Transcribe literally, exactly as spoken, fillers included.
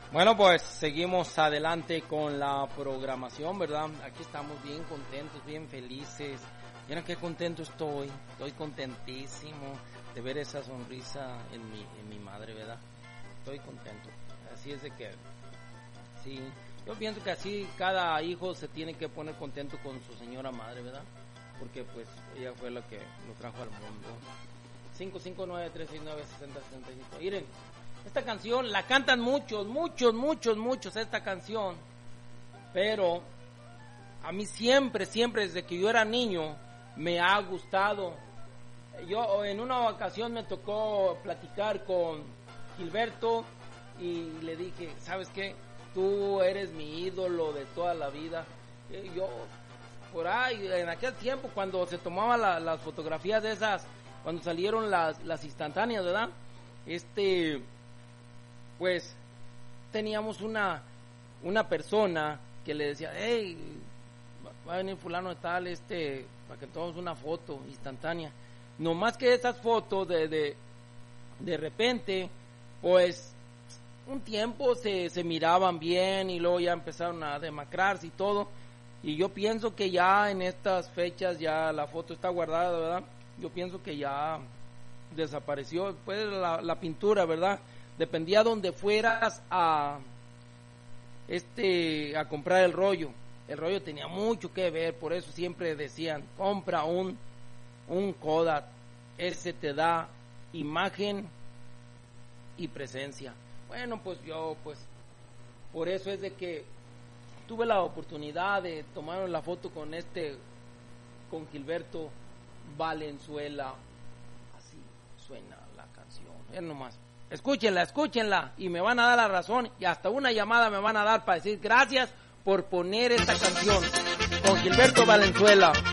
Bueno, pues seguimos adelante con la programación, ¿verdad? Aquí estamos bien contentos, bien felices. Miren qué contento estoy, estoy contentísimo de ver esa sonrisa en mi, en mi madre, ¿verdad? Estoy contento. Así es de que, sí, yo pienso que así cada hijo se tiene que poner contento con su señora madre, ¿verdad? Porque pues ella fue la que lo trajo al mundo. cinco cinco nueve, tres seis nueve, seis cero siete cinco. Miren, esta canción la cantan muchos, muchos, muchos, muchos esta canción. Pero a mí siempre, siempre desde que yo era niño me ha gustado. Yo en una ocasión me tocó platicar con Gilberto y le dije, ¿sabes qué? Tú eres mi ídolo de toda la vida. Yo, por ahí, en aquel tiempo cuando se tomaban la, las fotografías de esas, cuando salieron las, las instantáneas, ¿verdad? Este, pues, teníamos una, una persona que le decía, hey, va a venir fulano de tal, este, para que tomemos una foto instantánea. No más que esas fotos de, de, de repente, pues, un tiempo se, se miraban bien y luego ya empezaron a demacrarse y todo. Y yo pienso que ya en estas fechas ya la foto está guardada, ¿verdad? Yo pienso que ya desapareció. Pues la, la pintura, ¿verdad? Dependía donde fueras a este a comprar el rollo. El rollo tenía mucho que ver, por eso siempre decían, compra un un Kodak, ese te da imagen y presencia. Bueno, pues yo, pues, por eso es de que tuve la oportunidad de tomar la foto con este, con Gilberto Valenzuela. Así suena la canción. Es nomás. Escúchenla, escúchenla y me van a dar la razón y hasta una llamada me van a dar para decir gracias por poner esta canción con Gilberto Valenzuela.